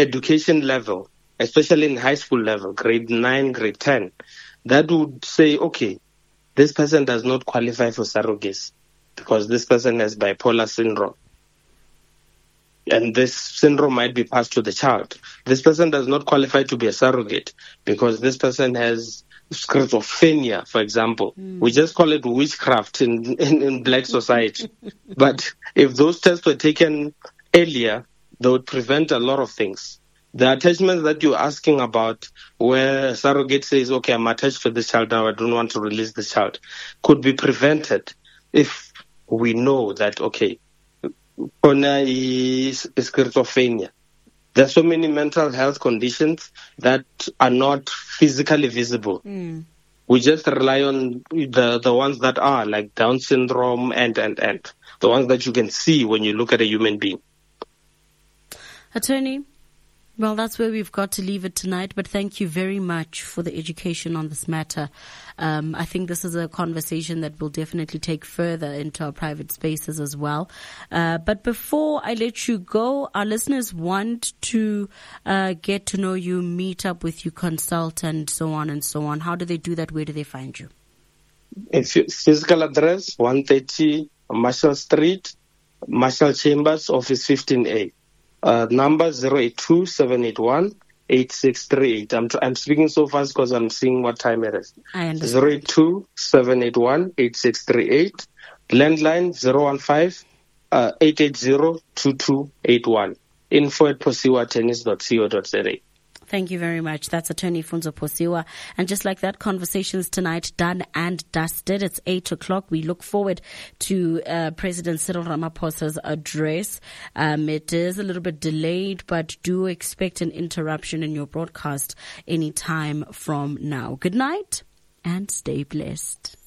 education level, especially in high school level, grade 9, grade 10, that would say, okay, this person does not qualify for surrogacy because this person has bipolar syndrome. And this syndrome might be passed to the child. This person does not qualify to be a surrogate because this person has schizophrenia, for example. We just call it witchcraft in black society. But if those tests were taken earlier, they would prevent a lot of things. The attachments that you're asking about, where a surrogate says, okay, I'm attached to this child now, I don't want to release this child, could be prevented if we know that, okay, Kona is schizophrenia. There are so many mental health conditions that are not physically visible. We just rely on the ones that are, like Down syndrome and the ones that you can see when you look at a human being. Attorney, well, that's where we've got to leave it tonight, but thank you very much for the education on this matter. I think this is a conversation that we'll definitely take further into our private spaces as well. But before I let you go, our listeners want to get to know you, meet up with you, consult, and so on and so on. How do they do that? Where do they find you? Physical address, 130 Marshall Street, Marshall Chambers, Office 15A. Number 082-781-8638. I'm speaking so fast because I'm seeing what time it is. I understand. 082-781-8638. Landline 015-880-2281. info@posiwatennis.co.za. Thank you very much. That's Attorney Funzo Posiwa. And just like that, conversations tonight done and dusted. It's 8:00. We look forward to President Cyril Ramaphosa's address. It is a little bit delayed, but do expect an interruption in your broadcast any time from now. Good night and stay blessed.